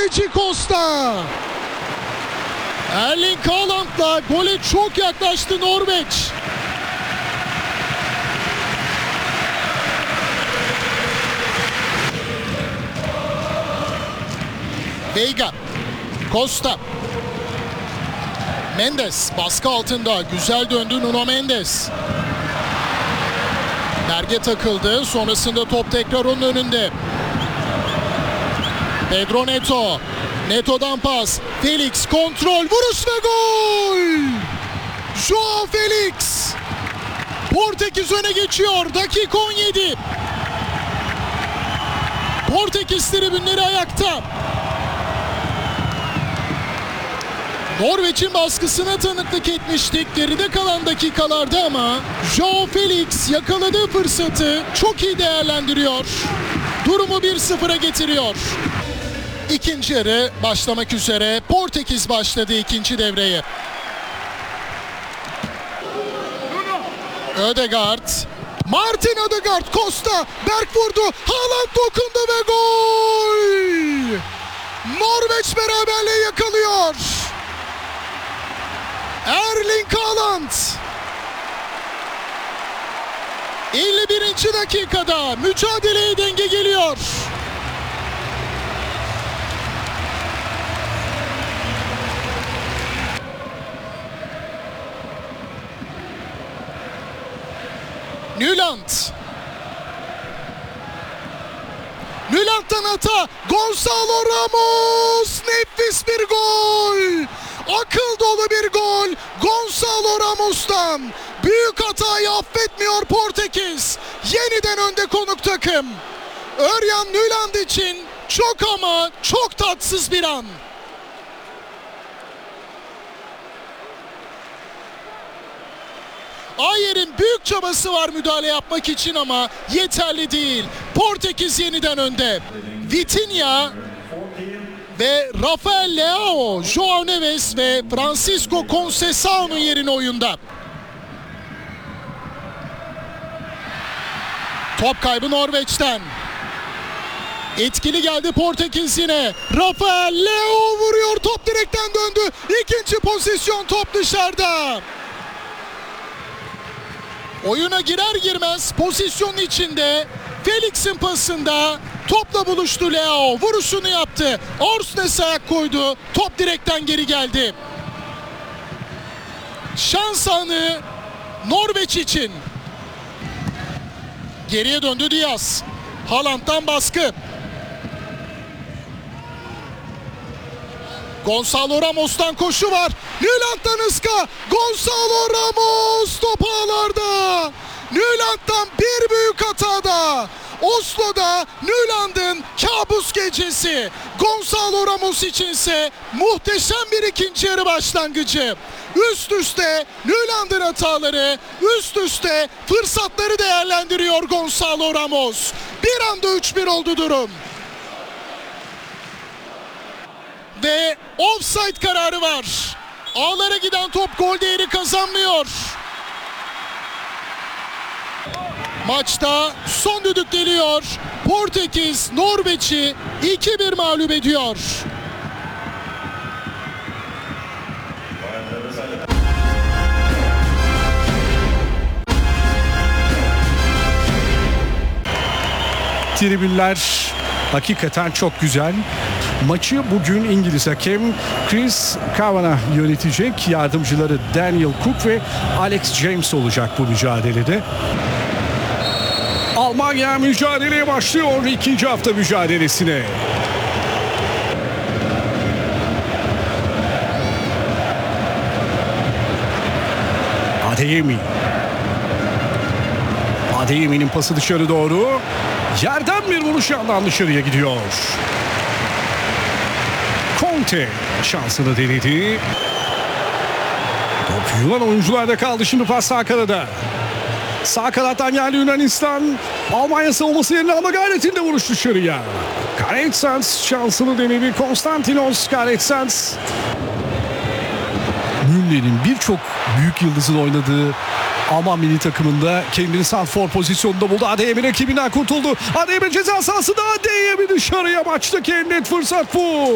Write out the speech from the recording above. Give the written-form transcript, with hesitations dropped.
Kaleci Costa. Erling Haaland'la gole çok yaklaştı Norveç. Veiga, Costa, Mendes baskı altında, güzel döndü Nuno Mendes. Berge takıldı, sonrasında top tekrar onun önünde. Pedro Neto, Neto'dan pas, Felix kontrol, vuruş ve gol! Joao Felix! Portekiz öne geçiyor, dakika 17. Portekiz tribünleri ayakta. Norveç'in baskısına tanıklık etmiştik geride kalan dakikalarda ama Joao Felix yakaladığı fırsatı çok iyi değerlendiriyor. Durumu 1-0'a getiriyor. İkinci yarı başlamak üzere. Portekiz başladı ikinci devreye. Ødegaard, Martin Ødegaard, Costa, Berg vurdu, Haaland dokundu ve gol! Norveç beraberliği yakalıyor. Erling Haaland 51. dakikada mücadeleye denge geliyor. Nüland'dan hata, Gonzalo Ramos, nefis bir gol. Akıl dolu bir gol Gonzalo Ramos'tan. Büyük hatayı affetmiyor Portekiz. Yeniden önde konuk takım. Örjan Nyland için çok ama çok tatsız bir an. Ayer'in büyük çabası var müdahale yapmak için ama yeterli değil. Portekiz yeniden önde. Vitinha ve Rafael Leao, Joao Neves ve Francisco Conceição'nun yerine oyunda. Top kaybı Norveç'ten. Etkili geldi Portekiz yine. Rafael Leao vuruyor, top direkten döndü. İkinci pozisyon, top dışarıda. Oyuna girer girmez pozisyonun içinde Felix'in pasında topla buluştu Leao. Vuruşunu yaptı. Orsnes ayak koydu. Top direkten geri geldi. Şans anı Norveç için. Geriye döndü Diaz. Haaland'dan baskı. Gonzalo Ramos'tan koşu var. Nyland'dan ıska. Gonzalo Ramos top ağlarda. Nyland'dan bir büyük hatada. Oslo'da Nyland'ın kabus gecesi. Gonzalo Ramos içinse muhteşem bir ikinci yarı başlangıcı. Üst üste Nyland'ın hataları, üst üste fırsatları değerlendiriyor Gonzalo Ramos. Bir anda 3-1 oldu durum. Ve offside kararı var. Ağlara giden top gol değeri kazanmıyor. Maçta son düdük geliyor. Portekiz Norveç'i 2-1 mağlup ediyor. Tribünler hakikaten çok güzel. Maçı bugün İngiliz hakem Chris Kavanagh yönetecek. Yardımcıları Daniel Cook ve Alex James olacak bu mücadelede. Almanya mücadeleye başlıyor ikinci hafta mücadelesine. Adeyemi'nin pası dışarı doğru. Yerden bir vuruş yandan dışarıya gidiyor. Conte şansını denedi. Top Yunan oyuncularda kaldı, şimdi pas sağ kanada. Sağ kanattan geldi Yunanistan. Almanya savunması yerine ama gayretinde vuruş dışarıya. Karetsens şansını denedi. Konstantinos Karetsens. Müller'in birçok büyük yıldızın oynadığı Alman milli takımında kendini santrfor pozisyonunda buldu. Adeyemi rakibinden kurtuldu. Adeyemi ceza sahasında, Adeyemi dışarıya, maçtaki en net fırsat bu.